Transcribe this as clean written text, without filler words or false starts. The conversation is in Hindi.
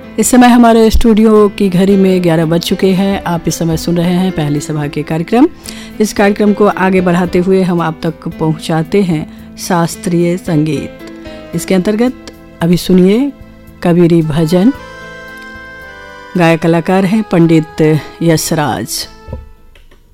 इस समय हमारे स्टूडियो की घड़ी में 11 बज चुके हैं। आप इस समय सुन रहे हैं पहली सभा के कार्यक्रम। इस कार्यक्रम को आगे बढ़ाते हुए हम आप तक पहुंचाते हैं शास्त्रीय संगीत। इसके अंतर्गत अभी सुनिए कबीरी भजन। गायक कलाकार हैं पंडित यशराज।